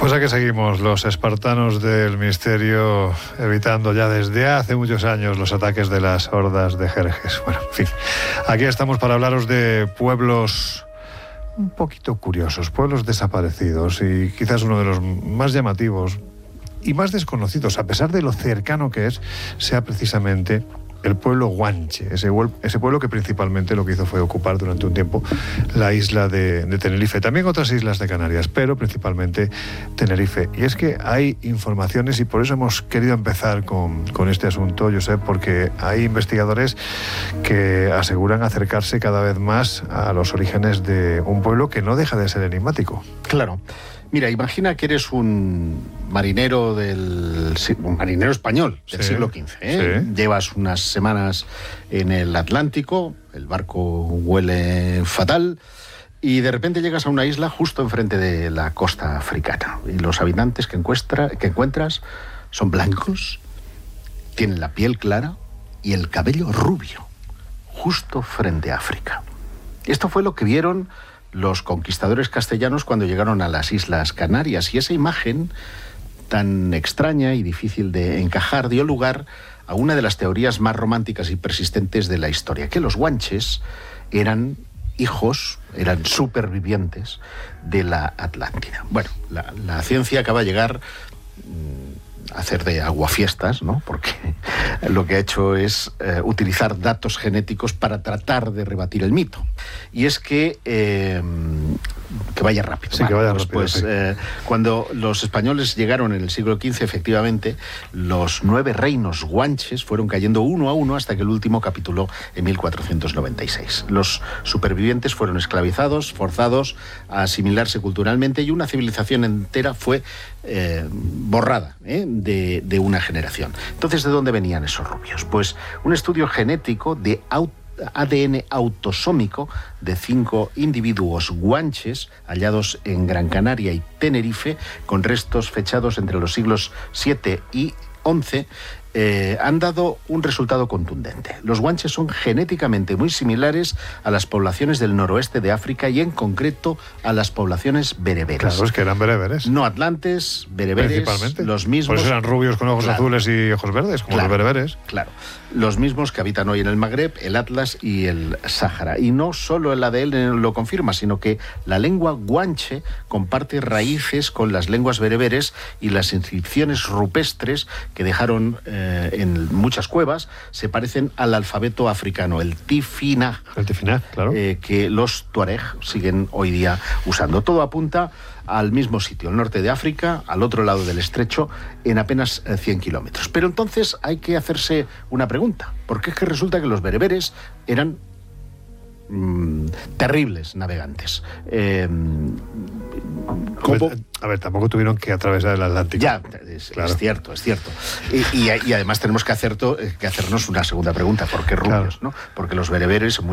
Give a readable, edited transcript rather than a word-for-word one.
Pues aquí seguimos, los espartanos del misterio, evitando ya desde hace muchos años los ataques de las hordas de Jerjes. Bueno, en fin, aquí estamos para hablaros de pueblos un poquito curiosos, pueblos desaparecidos y quizás uno de los más llamativos y más desconocidos, a pesar de lo cercano que es, sea precisamente el pueblo guanche, ese pueblo que principalmente lo que hizo fue ocupar durante un tiempo la isla de Tenerife, también otras islas de Canarias, pero principalmente Tenerife. Y es que hay informaciones, y por eso hemos querido empezar con este asunto, Josep, porque hay investigadores que aseguran acercarse cada vez más a los orígenes de un pueblo que no deja de ser enigmático. Claro. Mira, imagina que eres un marinero español del siglo XV. Sí. Llevas unas semanas en el Atlántico, el barco huele fatal, y de repente llegas a una isla justo enfrente de la costa africana. Y los habitantes que encuentras son blancos, tienen la piel clara y el cabello rubio, justo frente a África. Esto fue lo que vieron los conquistadores castellanos cuando llegaron a las Islas Canarias, y esa imagen tan extraña y difícil de encajar dio lugar a una de las teorías más románticas y persistentes de la historia, que los guanches eran supervivientes de la Atlántida. Bueno, la ciencia acaba de llegar a hacer de aguafiestas, ¿no? Porque lo que ha hecho es utilizar datos genéticos para tratar de rebatir el mito. Y es que vaya rápido. Sí, que vaya rápido. Sí. Cuando los españoles llegaron en el siglo XV, efectivamente, los 9 reinos guanches fueron cayendo uno a uno hasta que el último capituló en 1496. Los supervivientes fueron esclavizados, forzados a asimilarse culturalmente, y una civilización entera fue borrada de una generación. Entonces, ¿de dónde venían esos rubios? Pues un estudio genético de ADN autosómico de 5 individuos guanches hallados en Gran Canaria y Tenerife, con restos fechados entre los siglos 7 y 11, han dado un resultado contundente. Los guanches son genéticamente muy similares a las poblaciones del noroeste de África, y en concreto a las poblaciones bereberes. Claro, es que eran bereberes. No atlantes, bereberes, principalmente. Los mismos. Por eso eran rubios con ojos azules y ojos verdes, como los bereberes. Claro. Los mismos que habitan hoy en el Magreb, el Atlas y el Sáhara. Y no solo el ADN lo confirma, sino que la lengua guanche comparte raíces con las lenguas bereberes, y las inscripciones rupestres que dejaron en muchas cuevas se parecen al alfabeto africano, el Tifinagh. El Tifinagh, claro. Que los tuareg siguen hoy día usando. Todo apunta al mismo sitio, el norte de África, al otro lado del estrecho, en apenas 100 kilómetros. Pero entonces hay que hacerse una pregunta, porque es que resulta que los bereberes eran terribles navegantes. A ver, tampoco tuvieron que atravesar el Atlántico. Ya, claro. Es cierto. Y además tenemos que hacernos una segunda pregunta: ¿por qué rubios? Claro. ¿No? Porque los bereberes